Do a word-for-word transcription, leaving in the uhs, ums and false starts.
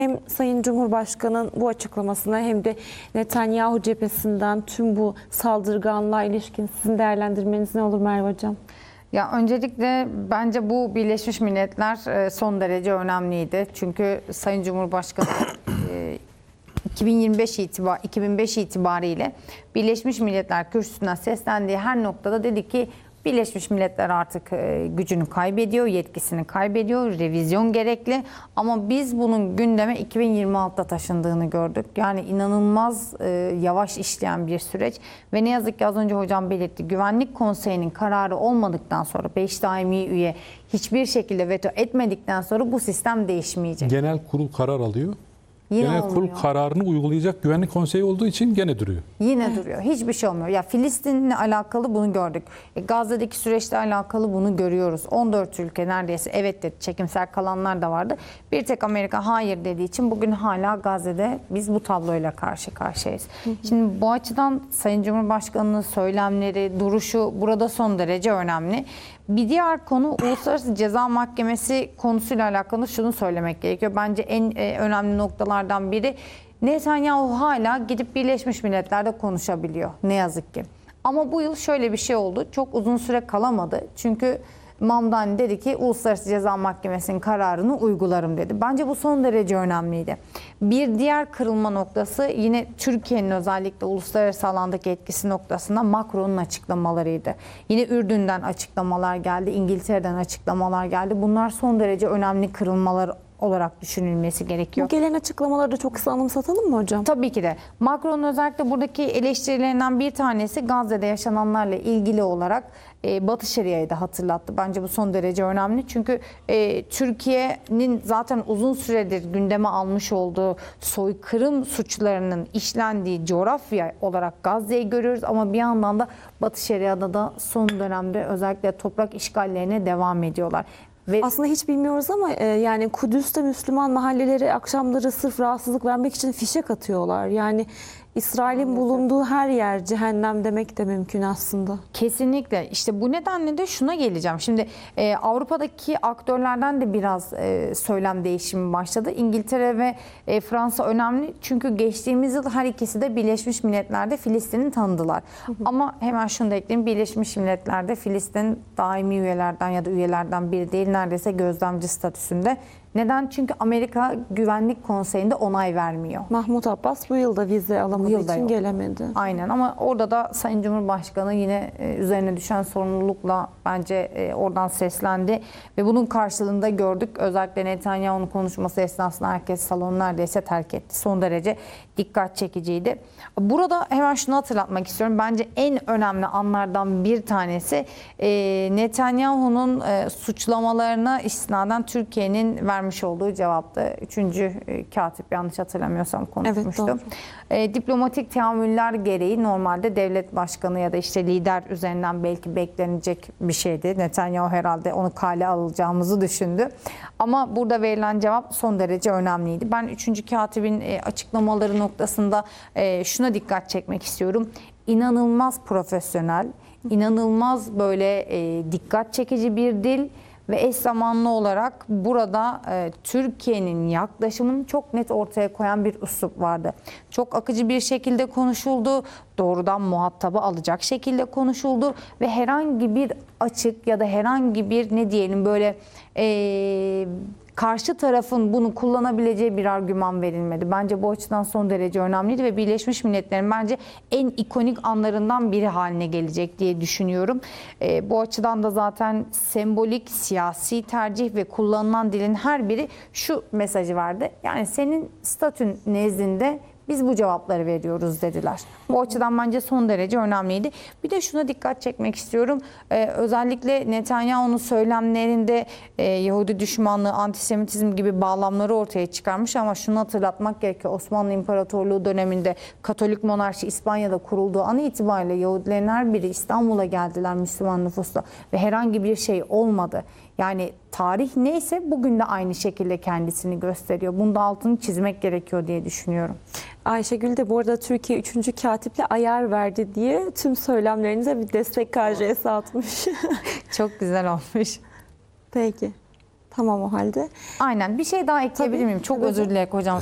Hem Sayın Cumhurbaşkanı'nın bu açıklamasına hem de Netanyahu cephesinden tüm bu saldırganlığa ilişkin sizin değerlendirmeniz ne olur Merve Hocam? Ya öncelikle bence bu Birleşmiş Milletler son derece önemliydi. Çünkü Sayın Cumhurbaşkanı iki bin yirmi beş itibar iki bin beş itibariyle Birleşmiş Milletler Kürsüsü'nden seslendiği her noktada dedi ki Birleşmiş Milletler artık gücünü kaybediyor, yetkisini kaybediyor, revizyon gerekli. Ama biz bunun gündeme iki bin yirmi altıda taşındığını gördük. Yani inanılmaz yavaş işleyen bir süreç. Ve ne yazık ki az önce hocam belirtti, Güvenlik Konseyi'nin kararı olmadıktan sonra beş daimi üye hiçbir şekilde veto etmedikten sonra bu sistem değişmeyecek. Genel kurul karar alıyor. Yine Genel olmuyor. kurul kararını uygulayacak Güvenlik Konseyi olduğu için gene duruyor. Yine evet. duruyor. Hiçbir şey olmuyor. Ya Filistin'le alakalı bunu gördük. E, Gazze'deki süreçle alakalı bunu görüyoruz. on dört ülke neredeyse evet dedi. Çekimsel kalanlar da vardı. Bir tek Amerika hayır dediği için bugün hala Gazze'de biz bu tabloyla karşı karşıyayız. Hı hı. Şimdi bu açıdan Sayın Cumhurbaşkanı'nın söylemleri, duruşu burada son derece önemli. Bir diğer konu Uluslararası Ceza Mahkemesi konusuyla alakalı şunu söylemek gerekiyor. Bence en e, önemli noktalardan biri, Netanyahu hala gidip Birleşmiş Milletler'de konuşabiliyor ne yazık ki. Ama bu yıl şöyle bir şey oldu. Çok uzun süre kalamadı. Çünkü Mamdani dedi ki Uluslararası Ceza Mahkemesi'nin kararını uygularım dedi. Bence bu son derece önemliydi. Bir diğer kırılma noktası yine Türkiye'nin özellikle uluslararası alandaki etkisi noktasında Macron'un açıklamalarıydı. Yine Ürdün'den açıklamalar geldi, İngiltere'den açıklamalar geldi. Bunlar son derece önemli kırılmalar olarak düşünülmesi gerekiyor. Bu gelen açıklamaları da çok kısa anımsatalım mı hocam? Tabii ki de. Macron'un özellikle buradaki eleştirilerinden bir tanesi Gazze'de yaşananlarla ilgili olarak e, Batı Şeria'yı da hatırlattı. Bence bu son derece önemli. Çünkü e, Türkiye'nin zaten uzun süredir gündeme almış olduğu soykırım suçlarının işlendiği coğrafya olarak Gazze'yi görüyoruz. Ama bir yandan da Batı Şeria'da da son dönemde özellikle toprak işgallerine devam ediyorlar. Ve aslında hiç bilmiyoruz ama e, yani Kudüs'te Müslüman mahalleleri akşamları sırf rahatsızlık vermek için fişek atıyorlar. Yani İsrail'in bulunduğu her yer cehennem demek de mümkün aslında. Kesinlikle. İşte bu nedenle de şuna geleceğim. Şimdi e, Avrupa'daki aktörlerden de biraz e, söylem değişimi başladı. İngiltere ve e, Fransa önemli. Çünkü geçtiğimiz yıl her ikisi de Birleşmiş Milletler'de Filistin'i tanıdılar. Hı hı. Ama hemen şunu da ekleyeyim. Birleşmiş Milletler'de Filistin daimi üyelerden ya da üyelerden biri değil, neredeyse gözlemci statüsünde. Neden? Çünkü Amerika Güvenlik Konseyi'nde onay vermiyor. Mahmut Abbas bu yılda vize alamadığı için yok. gelemedi. Aynen, ama orada da Sayın Cumhurbaşkanı yine üzerine düşen sorumlulukla bence oradan seslendi. Ve bunun karşılığında gördük. Özellikle Netanyahu'nun konuşması esnasında herkes salonu neredeyse terk etti. Son derece dikkat çekiciydi. Burada hemen şunu hatırlatmak istiyorum. Bence en önemli anlardan bir tanesi Netanyahu'nun suçlamalarına istinaden Türkiye'nin vermiş olduğu cevaptı. Üçüncü katip yanlış hatırlamıyorsam konuşmuştu. Evet, e, diplomatik teamüller gereği normalde devlet başkanı ya da işte lider üzerinden belki beklenecek bir şeydi. Netanyahu herhalde onu kale alacağımızı düşündü. Ama burada verilen cevap son derece önemliydi. Ben üçüncü katibin e, açıklamaları noktasında e, şuna dikkat çekmek istiyorum. İnanılmaz profesyonel, inanılmaz böyle e, dikkat çekici bir dil. Ve eş zamanlı olarak burada e, Türkiye'nin yaklaşımını çok net ortaya koyan bir üslup vardı. Çok akıcı bir şekilde konuşuldu, doğrudan muhatabı alacak şekilde konuşuldu ve herhangi bir açık ya da herhangi bir ne diyelim böyle e, karşı tarafın bunu kullanabileceği bir argüman verilmedi. Bence bu açıdan son derece önemliydi ve Birleşmiş Milletler'in bence en ikonik anlarından biri haline gelecek diye düşünüyorum. E, bu açıdan da zaten sembolik, siyasi tercih ve kullanılan dilin her biri şu mesajı verdi. Yani senin statün nezdinde biz bu cevapları veriyoruz dediler. Bu açıdan bence son derece önemliydi. Bir de şuna dikkat çekmek istiyorum. Ee, özellikle Netanyahu'nun söylemlerinde e, Yahudi düşmanlığı, antisemitizm gibi bağlamları ortaya çıkarmış ama şunu hatırlatmak gerekiyor. Osmanlı İmparatorluğu döneminde Katolik monarşi İspanya'da kurulduğu an itibariyle Yahudilerin her biri İstanbul'a geldiler Müslüman nüfusla ve herhangi bir şey olmadı. Yani tarih neyse bugün de aynı şekilde kendisini gösteriyor. Bunda altını çizmek gerekiyor diye düşünüyorum. Ayşegül de bu arada Türkiye üçüncü katiple ayar verdi diye tüm söylemlerinize bir destek karşıya atmış. Çok güzel olmuş. Peki. Tamam o halde. Aynen. Bir şey daha ekleyebilir Tabii, miyim? Çok tabii. özür dilerim hocam.